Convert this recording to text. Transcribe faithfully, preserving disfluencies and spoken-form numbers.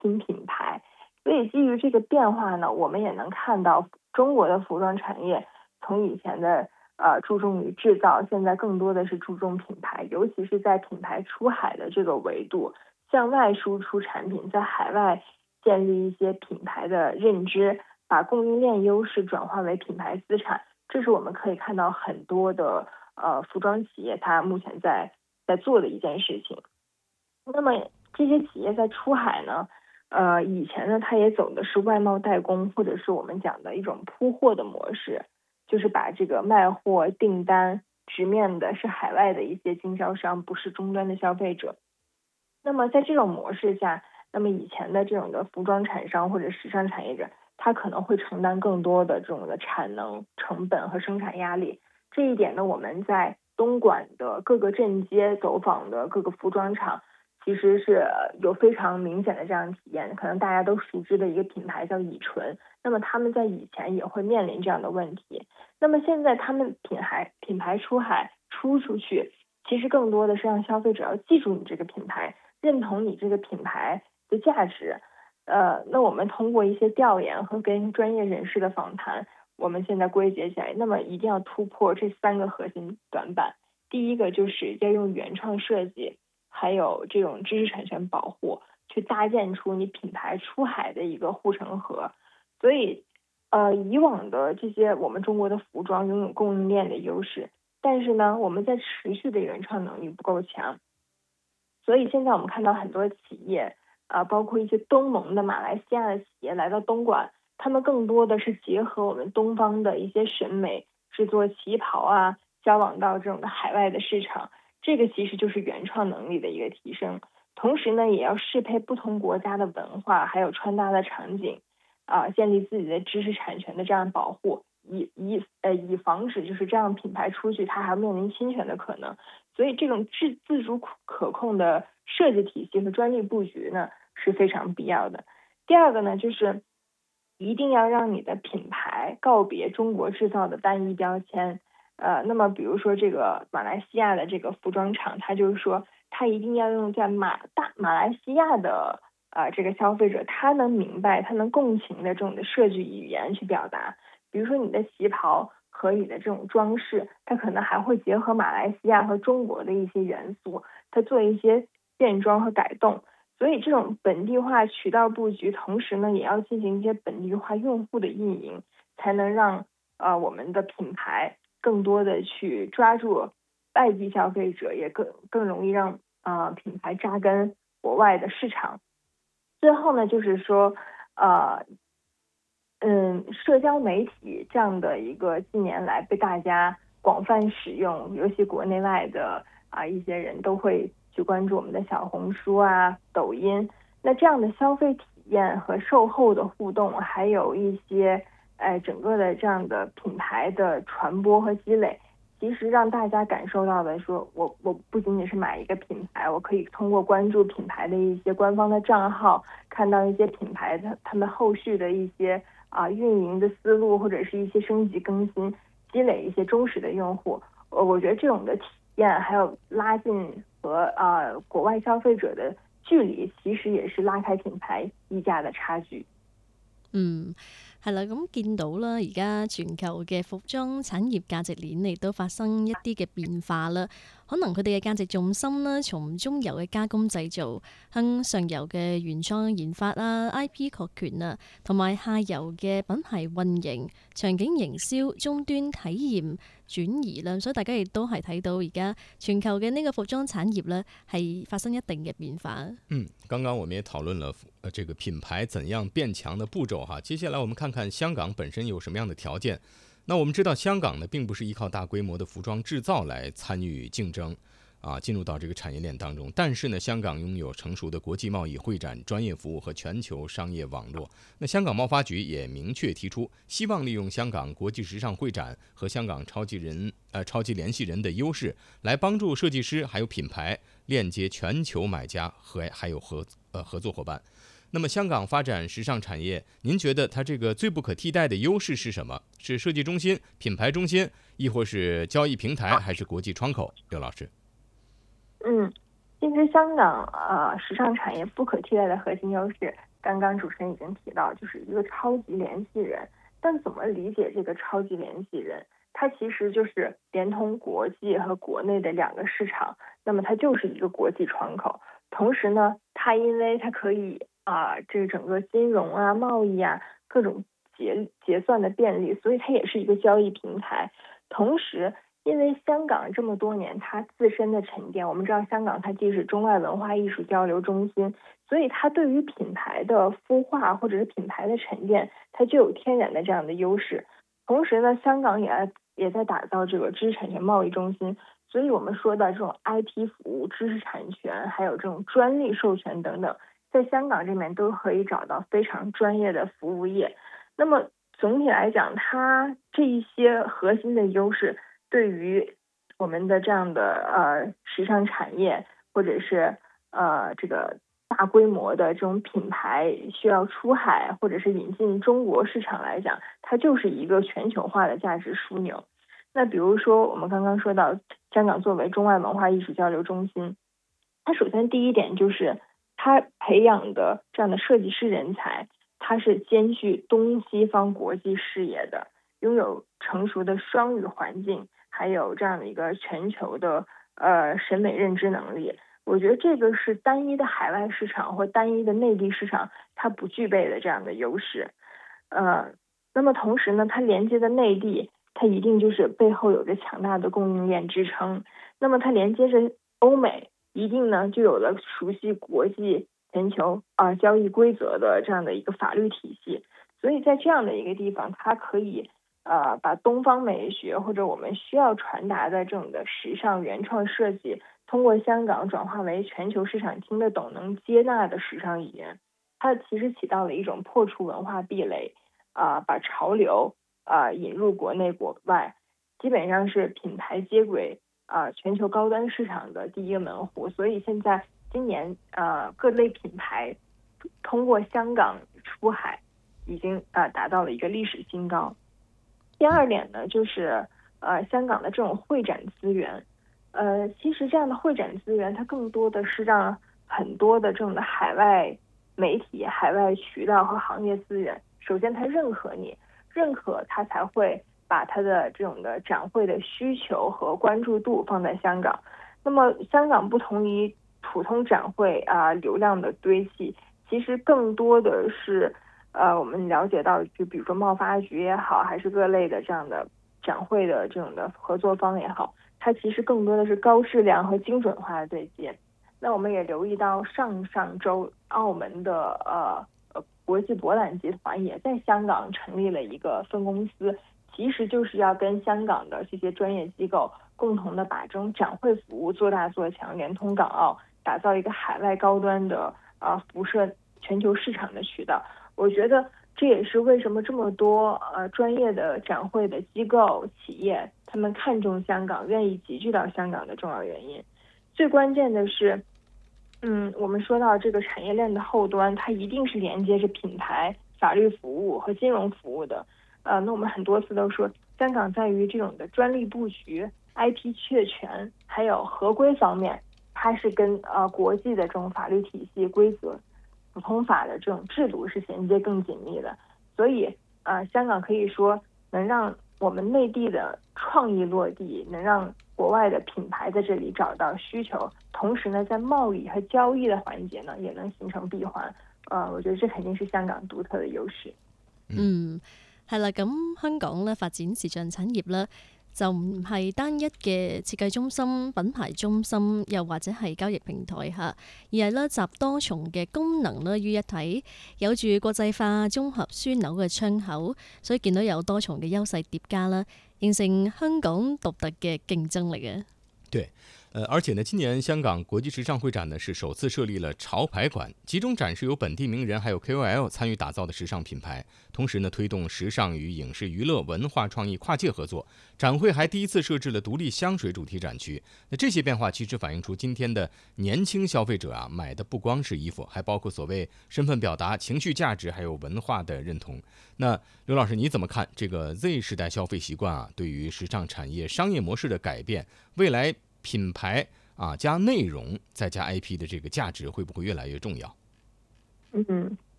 新品牌。所以基于这个变化呢，我们也能看到中国的服装产业从以前的呃注重于制造，现在更多的是注重品牌，尤其是在品牌出海的这个维度，向外输出产品，在海外建立一些品牌的认知，把供应链优势转化为品牌资产，这是我们可以看到很多的呃服装企业它目前在在做的一件事情。那么这些企业在出海呢，呃，以前呢，它也走的是外贸代工，或者是我们讲的一种铺货的模式，就是把这个卖货订单直面的是海外的一些经销商，不是终端的消费者。那么在这种模式下，那么以前的这种的服装厂商或者时尚产业者，他可能会承担更多的这种的产能成本和生产压力。这一点呢，我们在东莞的各个镇街走访的各个服装厂，其实是有非常明显的这样体验。可能大家都熟知的一个品牌叫以纯，那么他们在以前也会面临这样的问题。那么现在他们品牌品牌出海出出去，其实更多的是让消费者要记住你这个品牌，认同你这个品牌的价值。呃，那我们通过一些调研和跟专业人士的访谈，我们现在归结起来，那么一定要突破这三个核心短板。第一个就是要用原创设计，还有这种知识产权保护，去搭建出你品牌出海的一个护城河。所以，呃，以往的这些我们中国的服装拥有供应链的优势，但是呢，我们在持续的原创能力不够强。所以现在我们看到很多企业，呃，包括一些东盟的马来西亚的企业来到东莞，他们更多的是结合我们东方的一些审美，制作旗袍啊，销往到这种的海外的市场。这个其实就是原创能力的一个提升。同时呢，也要适配不同国家的文化，还有穿搭的场景，啊、呃，建立自己的知识产权的这样保护，以以呃以防止就是这样品牌出去，它还要面临侵权的可能。所以这种自自主可控的设计体系和专利布局呢是非常必要的。第二个呢，就是一定要让你的品牌告别中国制造的单一标签。呃，那么比如说这个马来西亚的这个服装厂，它就是说它一定要用在马大马来西亚的呃这个消费者他能明白、他能共情的这种的设计语言去表达。比如说你的旗袍和你的这种装饰，它可能还会结合马来西亚和中国的一些元素，它做一些变装和改动。所以这种本地化渠道布局，同时呢也要进行一些本地化用户的运营，才能让呃我们的品牌更多的去抓住外地消费者，也更更容易让呃品牌扎根国外的市场。最后呢，就是说呃嗯，社交媒体这样的一个近年来被大家广泛使用，尤其国内外的啊一些人都会去关注我们的小红书啊、抖音。那这样的消费体验和售后的互动，还有一些哎整个的这样的品牌的传播和积累，其实让大家感受到的说，我我不仅仅是买一个品牌，我可以通过关注品牌的一些官方的账号，看到一些品牌的他们后续的一些啊运营的思路，或者是一些升级更新，积累一些忠实的用户。呃，我觉得这种的体验，还有拉近和啊国外消费者的距離，其實也是拉開品牌溢價嘅差距。 嗯，係啦，咁見到啦，而家全球嘅服裝產業價值鏈亦都發生一啲嘅變化啦。可能佢哋嘅價值重心啦，從中游嘅加工製造，向上游嘅原創研發啊、I P 確權啊，同埋下游嘅品牌運營、場景營銷、終端體驗轉移啦。所以大家亦都係睇到而家全球嘅呢個服裝產業呢，係發生一定嘅變化。 嗯，剛剛我們也討論了呃這個品牌怎樣變強的步驟哈。接下來我們看看香港本身有什麼樣的條件。那我們知道香港呢，並不是依靠大規模的服裝製造來參與競爭啊，進入到這個產業鏈當中。但是呢，香港擁有成熟的國際貿易會展、專業服務和全球商業網絡。那香港貿發局也明確提出，希望利用香港國際時尚會展和香港超級人呃超級聯繫人的優勢，來幫助設計師還有品牌鏈接全球買家和還有合呃合作夥伴。那麼香港發展時尚產業，您覺得它這個最不可替代的優勢是什麼？是設計中心、品牌中心，亦或是交易平台，還是國際窗口？劉老師。 嗯，其實香港呃時尚產業不可替代的核心優勢， 刚刚主持人已经提到，就是一个超级联系人。但怎么理解这个超级联系人？它其实就是连通国际和国内的两个市场，那么它就是一个国际窗口。同时呢，它因为它可以啊、呃，这个整个金融啊、贸易啊各种结结算的便利，所以它也是一个交易平台。同时，因为香港这么多年它自身的沉淀，我们知道香港它既是中外文化艺术交流中心，所以它对于品牌的孵化或者是品牌的沉淀，它就有天然的这样的优势。同时呢，香港也也在打造这个知识产权贸易中心，所以我们说的这种 I P 服务、知识产权，还有这种专利授权等等，在香港这边都可以找到非常专业的服务业。那么总体来讲，它这一些核心的优势，对于我们的这样的呃时尚产业，或者是呃这个大规模的这种品牌需要出海或者是引进中国市场来讲，它就是一个全球化的价值枢纽。那比如说我们刚刚说到香港作为中外文化艺术交流中心，它首先第一点就是它培养的这样的设计师人才，它是兼具东西方国际视野的，拥有成熟的双语环境，还有这样的一个全球的呃审美认知能力。我觉得这个是单一的海外市场或单一的内地市场它不具备的这样的优势。呃，那么同时呢，它连接的内地，它一定就是背后有着强大的供应链支撑。那么它连接着欧美，一定呢就有了熟悉国际全球啊、呃、交易规则的这样的一个法律体系。所以在这样的一个地方，它可以呃把东方美学或者我们需要传达的这种的时尚原创设计，通过香港转化为全球市场听得懂、能接纳的时尚语言。它其实起到了一种破除文化壁垒啊、呃，把潮流啊、呃、引入国内国外，基本上是品牌接轨啊、呃、全球高端市场的第一个门户。所以现在今年呃各类品牌通过香港出海，已经啊、呃、达到了一个历史新高。第二点呢，就是呃香港的这种会展资源。呃，其实这样的会展资源，它更多的是让很多的这种的海外媒体、海外渠道和行业资源，首先它认可你，认可它才会把它的这种的展会的需求和关注度放在香港。那么香港不同于普通展会啊、呃、流量的堆砌，其实更多的是呃我们了解到，就比如说贸发局也好，还是各类的这样的展会的这种的合作方也好，它其实更多的是高质量和精准化的对接。那我们也留意到，上上周澳门的呃呃国际博览集团也在香港成立了一个分公司，其实就是要跟香港的这些专业机构共同的把这种展会服务做大做强，连通港澳，打造一个海外高端的呃辐射全球市场的渠道。我觉得这也是为什么这么多呃专业的展会的机构企业，他们看重香港，愿意集聚到香港的重要原因。最关键的是，嗯，我们说到这个产业链的后端，它一定是连接着品牌、法律服务和金融服务的。呃，那我们很多次都说，香港在于这种的专利布局、I P 确权还有合规方面，它是跟呃国际的这种法律体系规则、普通法的这种制度是衔接更紧密的。所以呃，香港可以说能让我们内地的创意落地，能让国外的品牌在这里找到需求，同时呢，在贸易和交易的环節呢，也能形成閉環。呃，我覺得這肯定是香港獨特嘅優勢。 嗯，係啦，咁香港咧發展時尚產業咧，就唔係單一嘅設計中心、品牌中心，又或者係交易平台嚇，而係咧集多重嘅功能咧於一體，有住國際化綜合樞紐嘅窗口，所以見到有多重嘅優勢疊加啦，形成香港獨特嘅競爭力嘅。 對。呃，而且呢，今年香港國際時尚會展呢是首次設立了潮牌館，集中展示由本地名人還有 K O L 參與打造的時尚品牌，同時呢推動時尚與影視娛樂文化創意跨界合作。展會還第一次設置了獨立香水主題展區。那這些變化其實反映出今天的年輕消費者啊，買的不光是衣服，還包括所謂身份表達、情緒價值，還有文化的認同。那劉老師，你怎麼看這個 Z 時代消費習慣啊，對於時尚產業商業模式的改變，未來品牌啊加內容再加 I P 的這個價值會不會越來越重要？ 嗯，